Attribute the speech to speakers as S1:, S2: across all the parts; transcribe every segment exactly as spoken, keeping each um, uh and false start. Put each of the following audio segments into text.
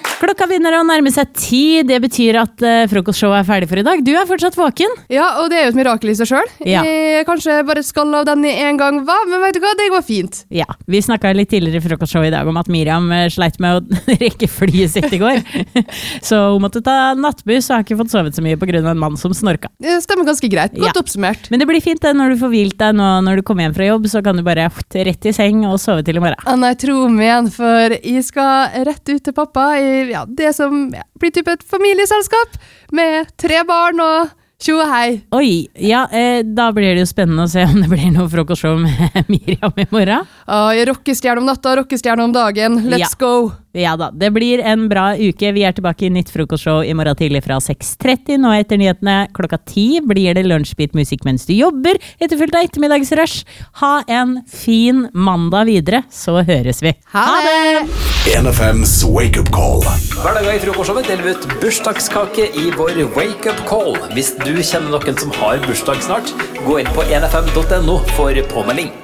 S1: Klokka begynner å nærme seg ti, det betyr at uh, frokostshowet er ferdig for i dag. Du er fortsatt våken.
S2: Ja, og det er jo et mirakel i seg selv.
S1: Ja.
S2: Jeg kanskje bare skal av den i en gang, hva? Men vet du hva, det går fint.
S1: Ja, vi snakket litt tidligere i frokostshowet i dag om at Miriam uh, sleit med å rekke flyet sitt i går. Så hun måtte ta nattbuss og har ikke fått sovet så mye på grunn av en mann som snorka.
S2: Det stemmer ganske greit, godt
S1: Ja.
S2: oppsummert.
S1: Men det blir fint det, når du får hvilt deg nå, når du kommer hjem fra jobb, så kan du bare rett i seng og sove til i morgen.
S2: Anna, jeg tror meg igjen, for jeg skal rett ut til pappa i ja, det som ja, blir typ et familieselskap med tre barn og tjo og hei.
S1: Oi, ja, eh, da blir det jo spennende å se om det blir noe frokostshow med Miriam i morgen.
S2: Ah, jeg rockestjerne om natta, rockestjerne om dagen. Let's
S1: Ja.
S2: go!
S1: Ja da, det blir en bra uke. Vi er tilbake i nytt frokostshow i morgen tidlig fra seks tretti. Nå etter nyhetene klokka ti blir det lunsjbit musikk mens du jobber, etterfulgt av ettermiddagsrush. Ha en fin mandag videre, så høres vi.
S2: Ha det!
S3: en F M's Wake Up Call.
S4: Hver dag i frokostshowet deler vi ut bursdagskake i vår Wake Up Call. Hvis du kjenner noen som har bursdag snart, gå inn på en f m punktum no for påmelding.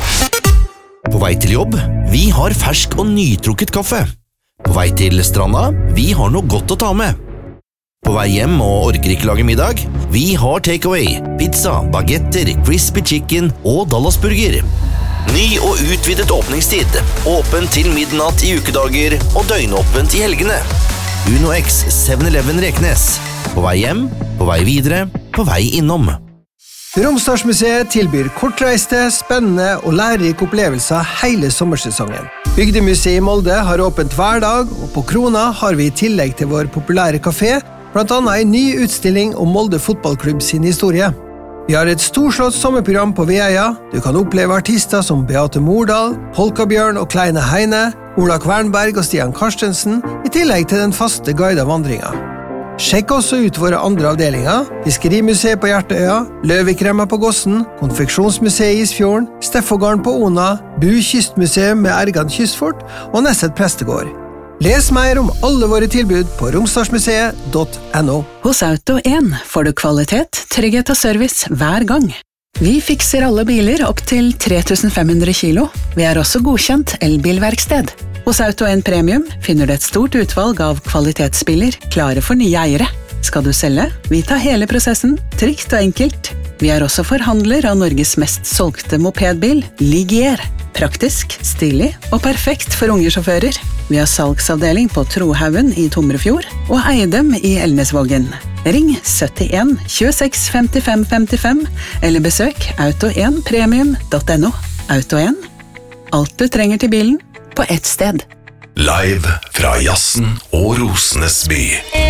S5: På vei til jobb, vi har fersk og nytrukket kaffe. På vei til stranda, vi har noe godt å ta med. På vei hjem og orker ikke lage middag, vi har takeaway, pizza, bagetter, crispy chicken og Dallasburger. Ny og utvidet åpningstid, åpen til midnatt i ukedager og døgnåpent i helgene. Uno X seven eleven Reknes. På vei hjem, på vei videre, på vei innom.
S6: Romsdalsmuseet tilbyr kortreiste, spennende og lærerike opplevelser hele sommersesongen. Bygdemuseet i Molde har åpent hver dag, og på Krona har vi i tillegg til vår populære kafé, blant annet en ny utstilling om Molde fotballklubb sin historie. Vi har et storslått sommerprogram på Veia. Du kan oppleve artister som Beate Mordal, Polkabjørn og Kleine Heine, Ola Kvernberg og Stian Karstensen, i tillegg til den faste guidede vandringa. Sjekk også ut våre andre avdelinger, Fiskerimuseet på Hjertøya, Løvikremma på Gossen, Konfeksjonsmuseet i Isfjorden, Steffogården på Ona, Bu Kystmuseum med Ergan Kystfort og Nesset Prestegård. Les mer om alle våre tilbud på romsdalsmuseet punktum no.
S7: Hos Auto en får du kvalitet, trygghet og service hver gang. Vi fikser alle biler opp til tre tusen fem hundre kilo. Vi er også godkjent elbilverksted. Hos Auto en Premium finner du et stort utvalg av kvalitetsbiler klare for nye eiere. Skal du selge? Vi tar hele prosessen, trygt og enkelt. Vi er også forhandler av Norges mest solgte mopedbil, Ligier. Praktisk, stilig og perfekt for unge sjåfører. Vi har salgsavdeling på Trohaugen i Tomrefjord og Eidem i Elnesvågen. Ring syttien tjueseks femtifem femtifem eller besøk auto en premium punktum no. Auto en. Alt du trenger til bilen på ett sted.
S3: Live fra jazzen og Rosenes by.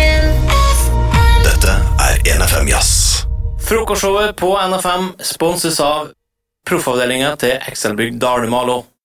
S3: Dette er en F M Jazz.
S4: Frokostshowet på N F M sponses av proffavdelingen til Excelbygd Dalmalo.